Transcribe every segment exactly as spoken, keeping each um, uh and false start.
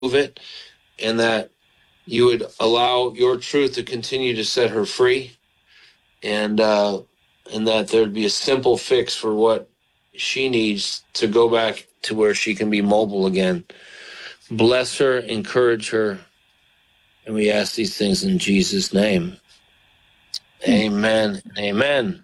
it, and that you would allow your truth to continue to set her free, and uh, and that there'd be a simple fix for what she needs to go back to where she can be mobile again. Bless her, encourage her, and we ask these things in Jesus' name. Amen. Amen.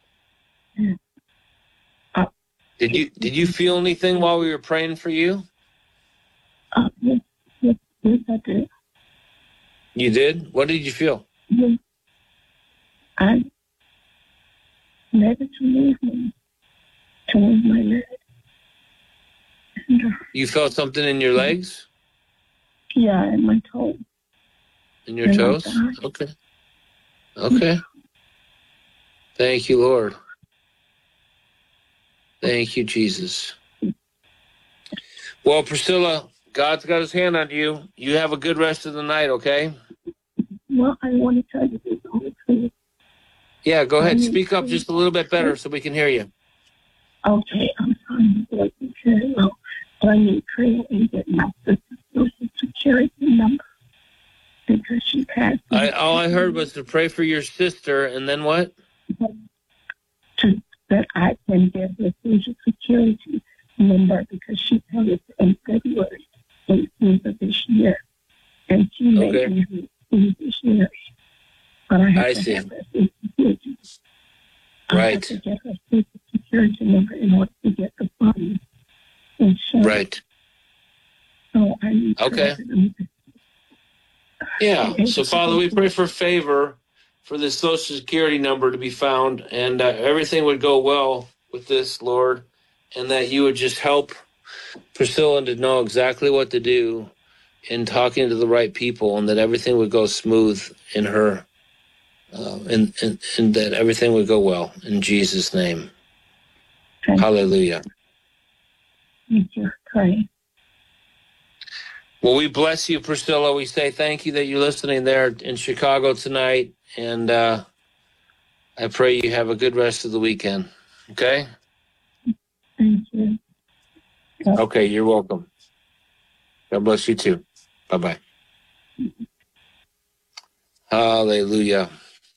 Did you did you feel anything while we were praying for you? Uh, yes, yes, yes, I did. You did? What did you feel? Yes. I never to leave me, to move my leg. And, uh, You felt something in your legs? yeah, and my toes. In your And toes? my thigh. Okay. Okay. Thank you, Lord. Thank you, Jesus. Well, Priscilla, God's got his hand on you. You have a good rest of the night, okay? Well, I want to tell you this whole thing. Yeah, go ahead. I Speak up need just a little bit better so we can hear you. Okay, I'm sorry. Like you said, well, but I need prayer and get my sister's social security number because she passed. I, all I heard was to pray for your sister, and then what? To, that I can get her social security number because she passed in February eighteenth of this year. And she may Okay. be her beneficiary. But I have I to see. have her social security. I Right. have to get her social security number in order to get the funds insurance. Right. So I need Okay. to Yeah. So, Father, we pray for favor for the Social Security number to be found, and uh, everything would go well with this, Lord, and that you would just help Priscilla to know exactly what to do in talking to the right people, and that everything would go smooth in her, uh, and, and, and that everything would go well. In Jesus' name. Thank Hallelujah. Thank you. Pray. Well, we bless you, Priscilla. We say thank you that you're listening there in Chicago tonight, and uh, I pray you have a good rest of the weekend. Okay? Thank you. God. Okay, you're welcome. God bless you too. Bye-bye. Hallelujah.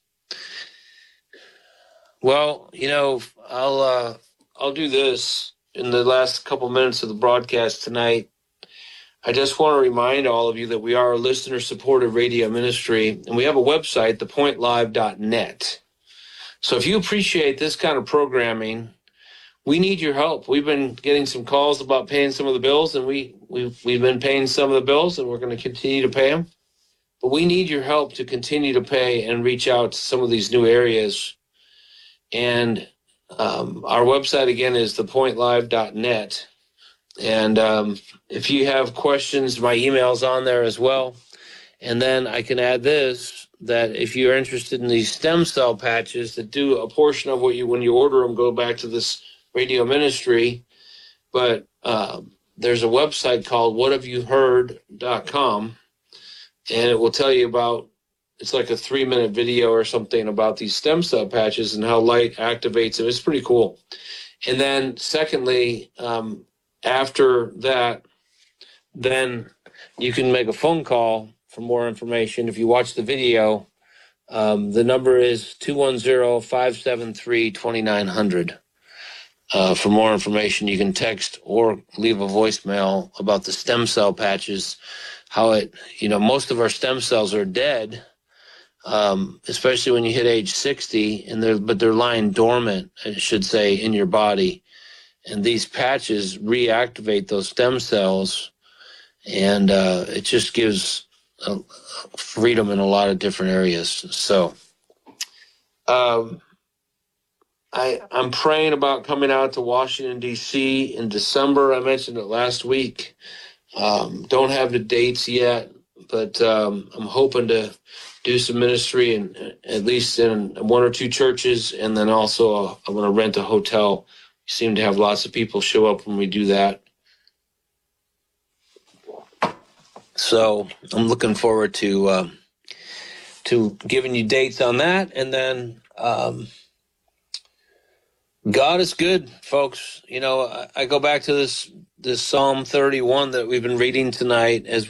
Well, you know, I'll uh, I'll do this in the last couple minutes of the broadcast tonight. I just want to remind all of you that we are a listener-supported radio ministry, and we have a website, the point live dot net. So if you appreciate this kind of programming, we need your help. We've been getting some calls about paying some of the bills, and we, we've, we've been paying some of the bills, and we're going to continue to pay them. But we need your help to continue to pay and reach out to some of these new areas. And um, our website, again, is the point live dot net. And um, if you have questions, my email's on there as well. And then I can add this, that if you're interested in these stem cell patches that do a portion of what you, when you order them, go back to this radio ministry. But uh, there's a website called what have you heard dot com, and it will tell you about, it's like a three minute video or something about these stem cell patches and how light activates them. It's pretty cool. And then secondly, um, after that, then you can make a phone call for more information. If you watch the video, um, the number is two one zero, five seven three, two nine zero zero. Uh, for more information, you can text or leave a voicemail about the stem cell patches, how it, you know, most of our stem cells are dead, um, especially when you hit age sixty, and they're, but they're lying dormant, I should say, in your body. And these patches reactivate those stem cells, and uh, it just gives uh, freedom in a lot of different areas. So um, I, I'm praying about coming out to Washington, D C in December. I mentioned it last week. Um, don't have the dates yet, but um, I'm hoping to do some ministry in at least in one or two churches, and then also uh, I'm going to rent a hotel. We seem to have lots of people show up when we do that. So I'm looking forward to uh, to giving you dates on that, and then um, God is good, folks. You know, I, I go back to this this Psalm thirty-one that we've been reading tonight as